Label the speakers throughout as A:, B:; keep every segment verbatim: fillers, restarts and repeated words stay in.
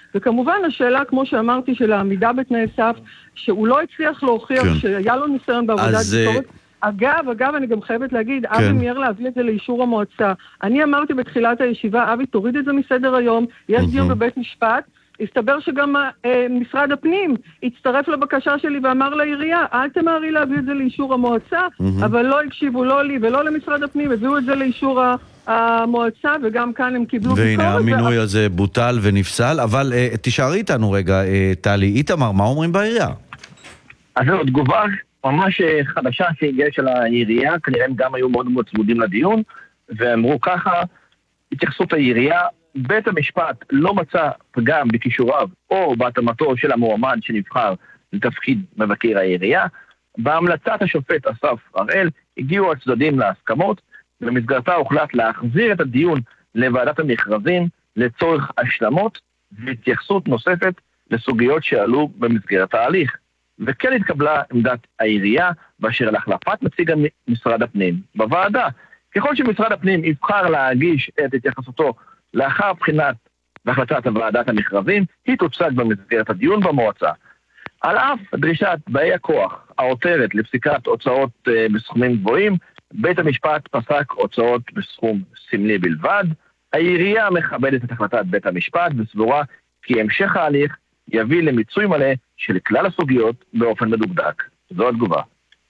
A: וכמובן השאלה, כמו שאמרתי, של העמידה בתנאי סף, שהוא לא הצליח להוכיח כן. שהיה לו ניסיון בעבודת ביקורת. אגב, אגב, אני גם חייבת להגיד, כן. אבי מייר להביא את זה לאישור המועצה. אני אמרתי בתחילת הישיבה, אבי, תוריד את זה מסדר היום, יש דיון בבית משפט, הסתבר שגם אה, משרד הפנים הצטרף לבקשה שלי ואמר לעירייה, אל תמהרי להביא את זה לאישור המועצה, mm-hmm. אבל לא הקשיבו לא לי ולא למשרד הפנים, הביאו את זה לאישור המועצה, וגם כאן הם קיבלו ביקורת.
B: והנה, המינוי הזה בוטל ונפסל, אבל אה, תשארי איתנו רגע, אה, טלי, איתמר, מה אומרים בעירייה?
C: אז זו תגובה ממש חדשה שהגיעה של העירייה, כנראה הם גם היו מאוד מאוד צמודים לדיון, ואמרו ככה, התייחסות העירייה, בית המשפט לא מצא פגם בכישוריו או בהתאמתו של המועמד שנבחר לתפקיד מבקר העירייה. בהמלצת השופט אסף הראל הגיעו הצדדים להסכמות, במסגרתה הוחלט להחזיר את הדיון לוועדת המכרזים לצורך השלמות והתייחסות נוספת לסוגיות שעלו במסגרת ההליך. וכן התקבלה עמדת העירייה באשר להחלפת נציג משרד הפנים בוועדה. ככל שמשרד הפנים יבחר להגיש את התייחסותו לאחר בחינת והחלטת ועדת המכרזים, היא תוצג במסגרת הדיון במועצה. על אף דרישת באי הכוח העותרת לפסיקת הוצאות אה, בסכומים גבוהים, בית המשפט פסק הוצאות בסכום סמלי בלבד. העירייה מכבדת את החלטת בית המשפט וסבורה כי המשך ההליך יביא למיצוי מלא של כלל הסוגיות באופן מדוקדק. זו התגובה.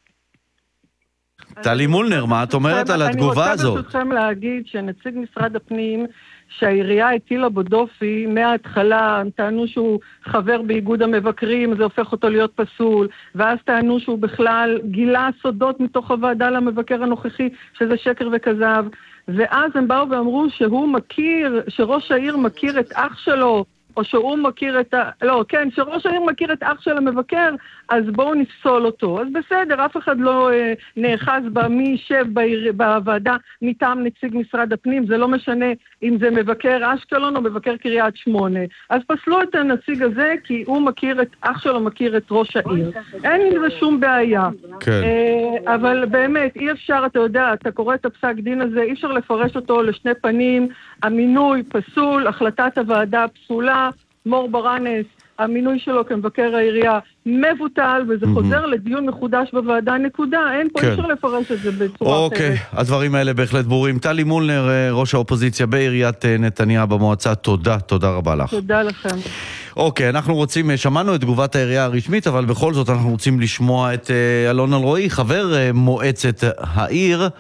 B: טלי מולנר, מה את אומרת על התגובה הזאת?
A: אני רוצה ברשותכם להגיד שנציג משרד הפנים, שהעירייה הטילה בו דופי, מההתחלה טענו שהוא חבר באיגוד המבקרים, זה הופך אותו להיות פסול, ואז טענו שהוא בכלל גילה סודות מתוך הוועדה למבקר הנוכחי, שזה שקר וכזב, ואז הם באו ואמרו שהוא מכיר, שראש העיר מכיר את אח שלו, או שהוא מכיר את ה... לא, כן, שראש העיר מכיר את אח של המבקר, אז בואו נפסול אותו. אז בסדר, אף אחד לא אה, נאחז בה מי יישב בעיר, בוועדה מטעם נציג משרד הפנים, זה לא משנה אם זה מבקר אשקלון או מבקר קריית שמונה. אז פסלו את הנציג הזה, כי הוא מכיר את, אח שלו מכיר את ראש העיר. אין עם זה שום בעיה.
B: כן.
A: אה, אבל באמת, אי אפשר, אתה יודע, אתה קורא את הפסק דין הזה, אי אפשר לפרש אותו לשני פנים, המינוי פסול, החלטת הוועדה פסולה, מור ברנס, המינוי שלו כמבקר העירייה מבוטל, וזה חוזר לדיון מחודש בוועדה, נקודה. אין פה, אי אפשר לפרש את זה בצורה אחרת.
B: אוקיי, הדברים האלה בהחלט ברורים. טלי מולנר, ראש האופוזיציה בעיריית נתניה במועצה, תודה, תודה רבה לך.
A: תודה לכם.
B: אוקיי, אנחנו רוצים, שמענו את תגובת העירייה הרשמית, אבל בכל זאת אנחנו רוצים לשמוע את אלון אלרועי, חבר מועצת העיר,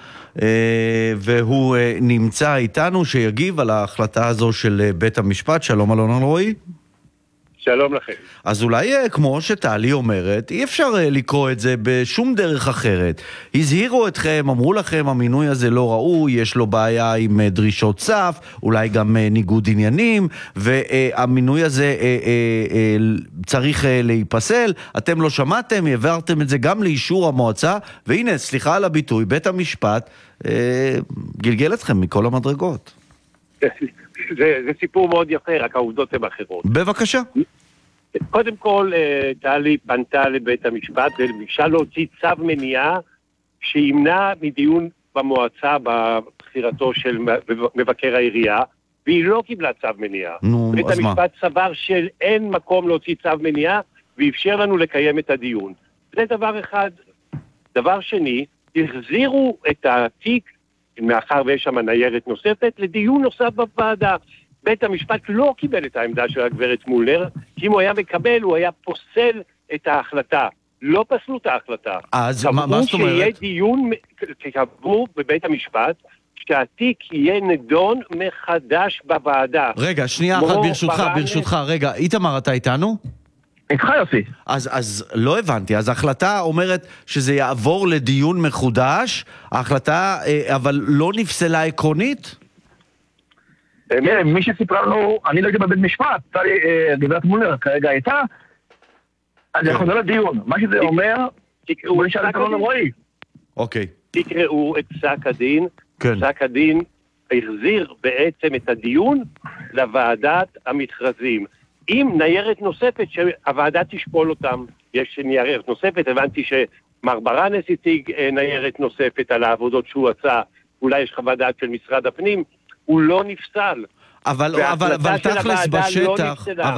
B: והוא נמצא איתנו שיגיב על ההחלטה הזו של בית המשפט. שלום אלון אלרועי.
D: שלום לכם.
B: אז אולי כמו שטלי אומרת, אי אפשר לקרוא את זה בשום דרך אחרת. הזהירו אתכם, אמרו לכם המינוי הזה לא ראוי, יש לו בעיה עם דרישות סף, אולי גם ניגוד עניינים, והמינוי הזה צריך להיפסל. אתם לא שמעתם, העברתם את זה גם לאישור המועצה, והנה, סליחה על הביטוי, בית המשפט גלגל אתכם מכל המדרגות.
D: זה, זה סיפור מאוד יפה, רק העובדות הן אחרות.
B: בבקשה.
D: קודם כל, טלי פנתה לבית המשפט וביקשה להוציא צו מניעה שימנע מדיון במועצה בבחירתו של מבקר העירייה, והיא לא קיבלה צו מניעה.
B: נו,
D: בית
B: אז
D: המשפט
B: מה?
D: סבר שאין מקום להוציא צו מניעה, ואפשר לנו לקיים את הדיון. זה דבר אחד. דבר שני, החזירו את התיק, מאחר ויש שם ניירת נוספת, לדיון נוסף בוועדה. בית המשפט לא קיבל את העמדה של הגברת מולנר, כי אם הוא היה מקבל, הוא היה פוסל את ההחלטה. לא פסלו את ההחלטה.
B: אז מה, מה זאת אומרת?
D: שיהיה דיון, קבעו בבית המשפט, שהתיק יהיה נדון מחדש בוועדה.
B: רגע, שנייה אחת ברשותך, ברשותך, רגע, איתמר, אתה איתנו?
C: איתך יוסי.
B: אז, אז לא הבנתי, אז ההחלטה אומרת שזה יעבור לדיון מחודש, ההחלטה אבל לא נפסלה עקרונית?
C: מי שסיפרה לנו, אני לא הייתי בבית משפט, גברת מולנר כרגע הייתה, אז זה חוזר לדיון. מה שזה אומר, הוא נשאר את אלון אלרועי.
B: אוקיי.
D: תקראו את פסק הדין, פסק הדין החזיר בעצם את הדיון לוועדת המכרזים. עם ניירת נוספת שהוועדה תשפול אותם. יש ניירת נוספת, הבנתי שמר ברנס הציג ניירת נוספת על העבודות שהוא עשה, אולי יש חוות דעת של משרד הפנים, הוא לא נפסל.
B: אבל, אבל, אבל תכלס בשטח,
D: לא